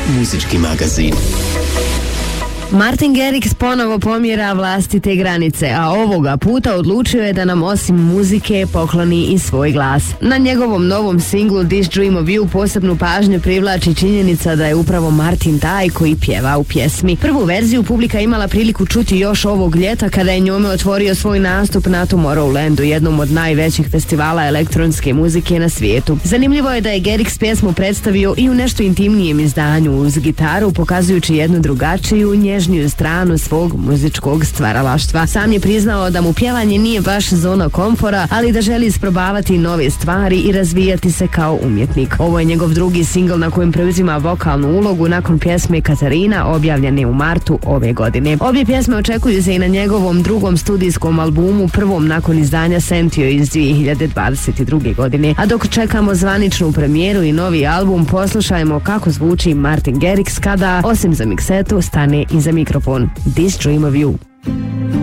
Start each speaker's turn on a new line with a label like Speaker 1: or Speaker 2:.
Speaker 1: muzički magazin.
Speaker 2: Martin Garrix ponovo pomjera vlastite granice, a ovoga puta odlučio je da nam osim muzike pokloni i svoj glas. Na njegovom novom singlu This Dream of You posebnu pažnju privlači činjenica da je upravo Martin taj koji pjeva u pjesmi. Prvu verziju publika imala priliku čuti još ovog ljeta kada je njome otvorio svoj nastup na Tomorrowlandu, jednom od najvećih festivala elektronske muzike na svijetu. Zanimljivo je da je Garrix pjesmu predstavio i u nešto intimnijem izdanju uz gitaru, pokazujući jednu drugačiju, nježniju stranu svog muzičkog stvaralaštva. Sam je priznao da mu pjevanje nije baš zona komfora, ali da želi isprobavati nove stvari i razvijati se kao umjetnik. Ovo je njegov drugi singl na kojem preuzima vokalnu ulogu nakon pjesme Katarina, objavljene u martu ove godine. Obje pjesme očekuju se i na njegovom drugom studijskom albumu, prvom nakon izdanja Sentio iz 2022. godine. A dok čekamo zvaničnu premijeru i novi album, poslušajmo kako zvuči Martin Garrix kada, osim za miksetu, stane i za mikrofon. This Dream of You.